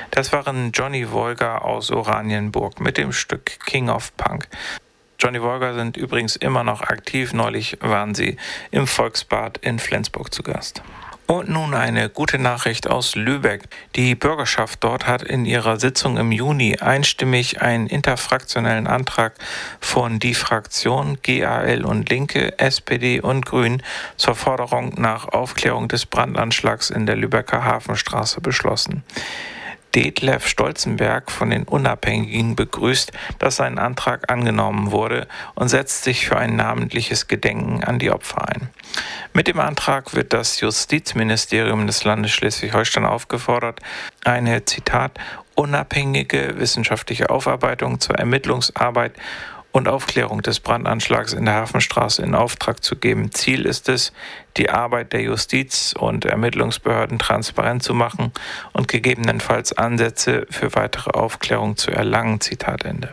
Das waren Johnny Wolga aus Oranienburg mit dem Stück King of Punk. Johnny Wolga sind übrigens immer noch aktiv. Neulich waren sie im Volksbad in Flensburg zu Gast. Und nun eine gute Nachricht aus Lübeck. Die Bürgerschaft dort hat in ihrer Sitzung im Juni einstimmig einen interfraktionellen Antrag von die Fraktion, GAL und Linke, SPD und Grün zur Forderung nach Aufklärung des Brandanschlags in der Lübecker Hafenstraße beschlossen. Detlef Stolzenberg von den Unabhängigen begrüßt, dass sein Antrag angenommen wurde und setzt sich für ein namentliches Gedenken an die Opfer ein. Mit dem Antrag wird das Justizministerium des Landes Schleswig-Holstein aufgefordert, eine, Zitat, unabhängige wissenschaftliche Aufarbeitung zur Ermittlungsarbeit und Aufklärung des Brandanschlags in der Hafenstraße in Auftrag zu geben. Ziel ist es, die Arbeit der Justiz- und Ermittlungsbehörden transparent zu machen und gegebenenfalls Ansätze für weitere Aufklärung zu erlangen. Zitat Ende.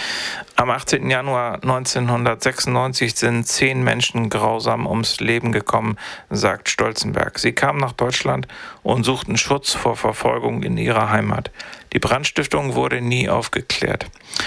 Am 18. Januar 1996 sind 10 Menschen grausam ums Leben gekommen, sagt Stolzenberg. Sie kamen nach Deutschland und suchten Schutz vor Verfolgung in ihrer Heimat. Die Brandstiftung wurde nie aufgeklärt.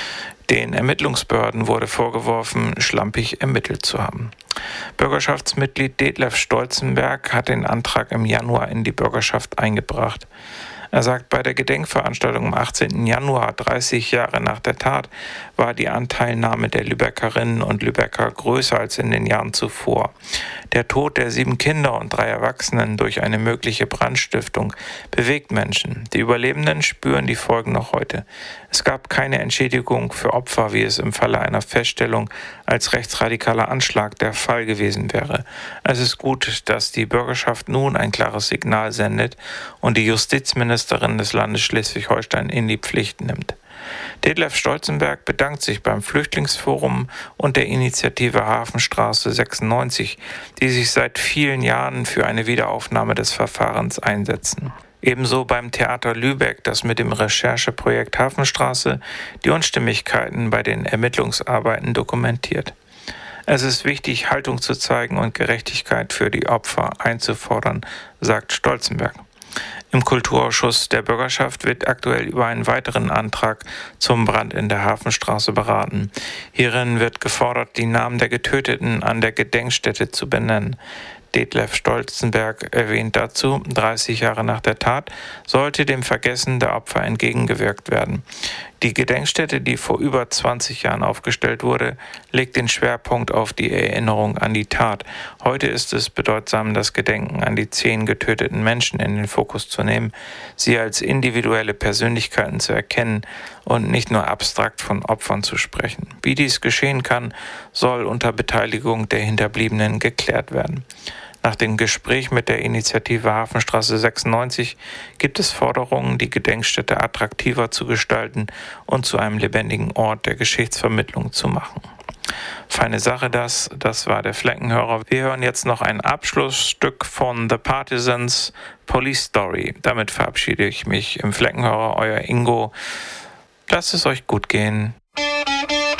Den Ermittlungsbehörden wurde vorgeworfen, schlampig ermittelt zu haben. Bürgerschaftsmitglied Detlef Stolzenberg hat den Antrag im Januar in die Bürgerschaft eingebracht. Er sagt, bei der Gedenkveranstaltung am 18. Januar, 30 Jahre nach der Tat, war die Anteilnahme der Lübeckerinnen und Lübecker größer als in den Jahren zuvor. Der Tod der 7 Kinder und 3 Erwachsenen durch eine mögliche Brandstiftung bewegt Menschen. Die Überlebenden spüren die Folgen noch heute. Es gab keine Entschädigung für Opfer, wie es im Falle einer Feststellung als rechtsradikaler Anschlag der Fall gewesen wäre. Es ist gut, dass die Bürgerschaft nun ein klares Signal sendet und die Justizministerin des Landes Schleswig-Holstein in die Pflicht nimmt. Detlef Stolzenberg bedankt sich beim Flüchtlingsforum und der Initiative Hafenstraße 96, die sich seit vielen Jahren für eine Wiederaufnahme des Verfahrens einsetzen. Ebenso beim Theater Lübeck, das mit dem Rechercheprojekt Hafenstraße die Unstimmigkeiten bei den Ermittlungsarbeiten dokumentiert. Es ist wichtig, Haltung zu zeigen und Gerechtigkeit für die Opfer einzufordern, sagt Stolzenberg. Im Kulturausschuss der Bürgerschaft wird aktuell über einen weiteren Antrag zum Brand in der Hafenstraße beraten. Hierin wird gefordert, die Namen der Getöteten an der Gedenkstätte zu benennen. Detlef Stolzenberg erwähnt dazu, 30 Jahre nach der Tat sollte dem Vergessen der Opfer entgegengewirkt werden. Die Gedenkstätte, die vor über 20 Jahren aufgestellt wurde, legt den Schwerpunkt auf die Erinnerung an die Tat. Heute ist es bedeutsam, das Gedenken an die 10 getöteten Menschen in den Fokus zu nehmen, sie als individuelle Persönlichkeiten zu erkennen und nicht nur abstrakt von Opfern zu sprechen. Wie dies geschehen kann, soll unter Beteiligung der Hinterbliebenen geklärt werden. Nach dem Gespräch mit der Initiative Hafenstraße 96 gibt es Forderungen, die Gedenkstätte attraktiver zu gestalten und zu einem lebendigen Ort der Geschichtsvermittlung zu machen. Feine Sache das war der Fleckenhörer. Wir hören jetzt noch ein Abschlussstück von The Partisans, Police Story. Damit verabschiede ich mich im Fleckenhörer, euer Ingo. Lasst es euch gut gehen.